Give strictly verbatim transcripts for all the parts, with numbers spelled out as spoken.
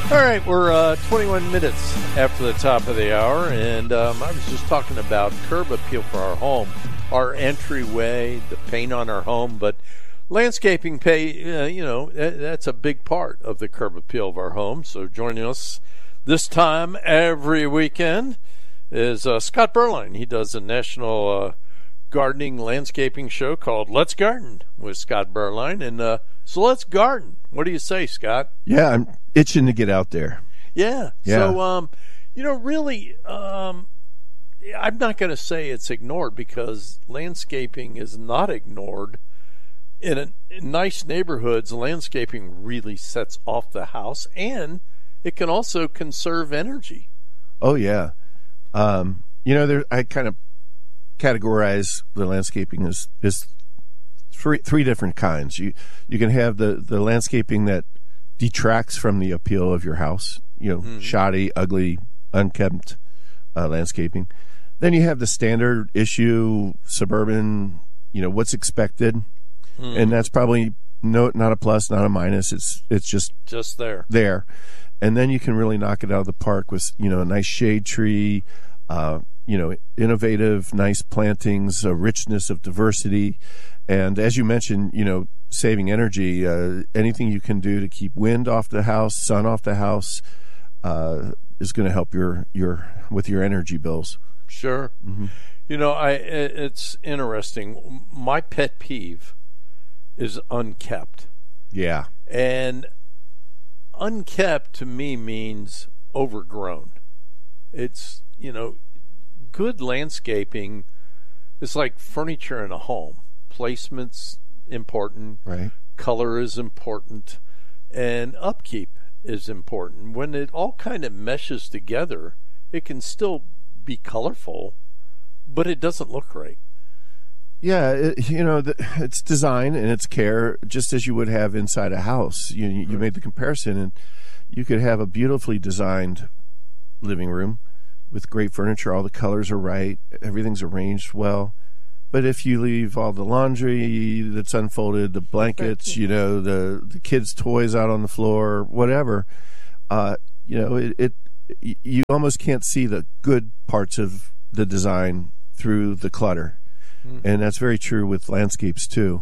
All right, we're uh, twenty-one minutes after the top of the hour, and um, I was just talking about curb appeal for our home, our entryway, the paint on our home, but landscaping pay, uh, you know, that's a big part of the curb appeal of our home. So joining us this time every weekend is uh, Scott Berline. He does a national uh, gardening landscaping show called Let's Garden with Scott Berline, and uh, so let's garden. What do you say, Scott? Yeah, I'm itching to get out there. Yeah. Yeah. So, um, you know, really, um, I'm not going to say it's ignored, because landscaping is not ignored. In, a, in nice neighborhoods, landscaping really sets off the house, and it can also conserve energy. Oh, yeah. Um, you know, there, I kind of categorize the landscaping as, as three three different kinds. You you can have the, the landscaping that detracts from the appeal of your house, you know, mm-hmm. shoddy, ugly, unkempt uh, landscaping. Then you have the standard issue, suburban, you know, what's expected. Mm. And that's probably no, not a plus, not a minus. It's it's just just there. There, and then you can really knock it out of the park with, you know, a nice shade tree, uh, you know, innovative, nice plantings, a richness of diversity, and as you mentioned, you know, saving energy. Uh, anything you can do to keep wind off the house, sun off the house, uh, is going to help your your with your energy bills. Sure. Mm-hmm. You know, I it's interesting. My pet peeve is unkept. Yeah. And unkept to me means overgrown. It's, you know, good landscaping is like furniture in a home. Placement's important. Right. Color is important. And upkeep is important. When it all kind of meshes together, it can still be colorful, but it doesn't look right. Yeah, it, you know, the, it's design and it's care, just as you would have inside a house. You you right. made the comparison, and you could have a beautifully designed living room with great furniture. All the colors are right, everything's arranged well. But if you leave all the laundry that's unfolded, the blankets, you know, the the kids' toys out on the floor, whatever, uh, you know, it, it you almost can't see the good parts of the design through the clutter. And that's very true with landscapes too.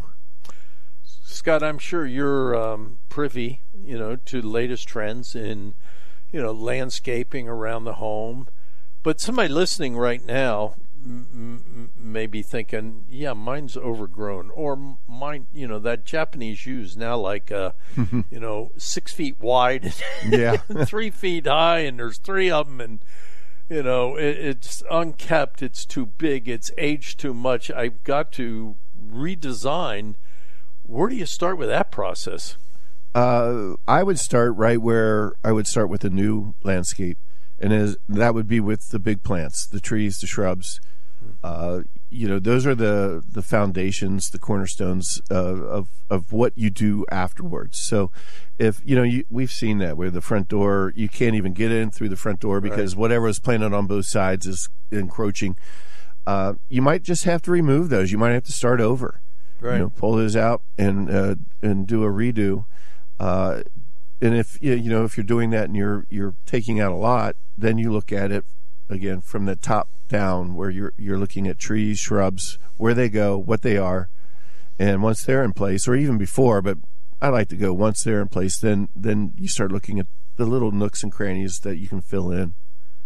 Scott, I'm sure you're um, privy, you know, to the latest trends in, you know, landscaping around the home. But somebody listening right now m- m- may be thinking, "Yeah, mine's overgrown," or "Mine, you know, that Japanese yew is now like, uh, you know, six feet wide, yeah, three feet high, and there's three of them, and." You know, it, it's unkept, it's too big, it's aged too much. I've got to redesign. Where do you start with that process? Uh, I would start right where I would start with a new landscape, and as, that would be with the big plants, the trees, the shrubs. Uh, you know, those are the, the foundations, the cornerstones uh, of of what you do afterwards. So, if you know, you, we've seen that where the front door, you can't even get in through the front door because right. whatever is planted on both sides is encroaching. Uh, you might just have to remove those. You might have to start over. Right. You know, pull those out and uh, and do a redo. Uh, and if you know if you're doing that and you're you're taking out a lot, then you look at it again from the top down, where you're you're looking at trees, shrubs, where they go, what they are, and once they're in place, or even before, but I like to go once they're in place, then then you start looking at the little nooks and crannies that you can fill in.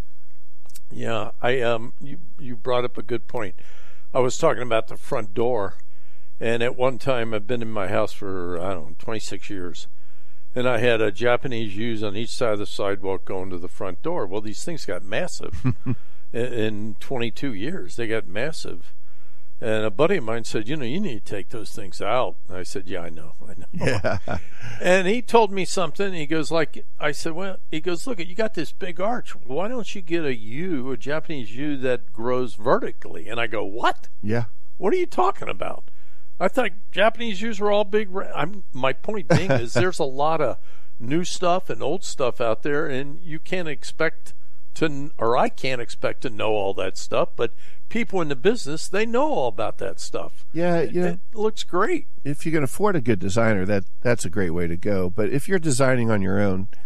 Yeah, I um you you brought up a good point. I was talking about the front door, and at one time I've been in my house for I don't know twenty-six years. And I had a Japanese yews on each side of the sidewalk going to the front door. Well, these things got massive. in, in twenty-two years, they got massive. And a buddy of mine said, you know, you need to take those things out. And I said, yeah, I know, I know. Yeah. And he told me something. He goes, like, I said, well, he goes, look, you got this big arch. Why don't you get a yew, a Japanese yew that grows vertically? And I go, what? Yeah. What are you talking about? I thought Japanese yews were all big. I'm, my point being is there's a lot of new stuff and old stuff out there, and you can't expect to, or I can't expect to know all that stuff, but people in the business, they know all about that stuff. Yeah, you know, it looks great. If you can afford a good designer, that that's a great way to go. But if you're designing on your own,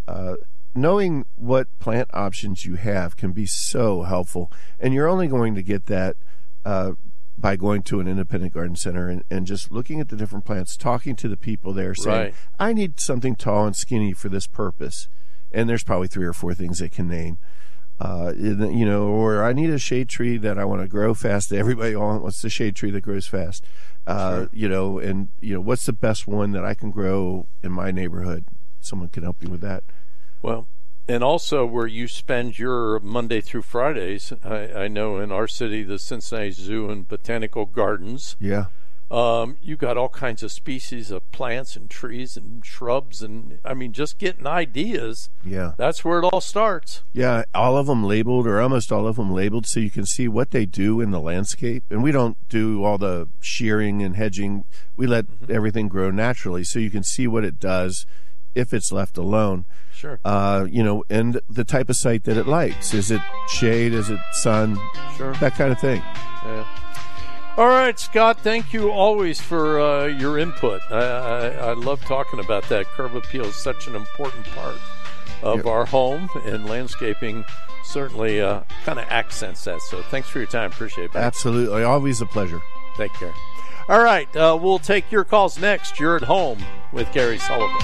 uh, knowing what plant options you have can be so helpful. And you're only going to get that uh, by going to an independent garden center and, and just looking at the different plants, talking to the people there, saying, Right. I need something tall and skinny for this purpose. And there's probably three or four things they can name. Uh, you know, or I need a shade tree that I want to grow fast. Everybody wants the shade tree that grows fast. Uh, Sure. You know, and, you know, what's the best one that I can grow in my neighborhood? Someone can help you with that. Well, and also where you spend your Monday through Fridays, I, I know in our city, the Cincinnati Zoo and Botanical Gardens, Yeah. um, you got all kinds of species of plants and trees and shrubs. And, I mean, just getting ideas, Yeah. that's where it all starts. Yeah, all of them labeled, or almost all of them labeled, so you can see what they do in the landscape. And we don't do all the shearing and hedging. We let mm-hmm. everything grow naturally, so you can see what it does if it's left alone. Sure. Uh, you know, and the type of site that it likes. Is it shade? Is it sun? Sure. That kind of thing. Yeah. All right, Scott, thank you always for uh, your input. I, I, I love talking about that. Curb appeal is such an important part of Yep. our home, and landscaping certainly uh, kind of accents that. So thanks for your time. Appreciate it. Absolutely. Always a pleasure. Take care. All right, uh, we'll take your calls next. You're at home with Gary Sullivan.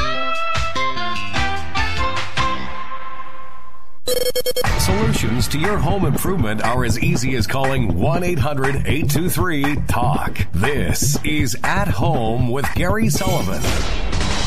Solutions to your home improvement are as easy as calling one eight hundred eight two three talk. This is At Home with Gary Sullivan.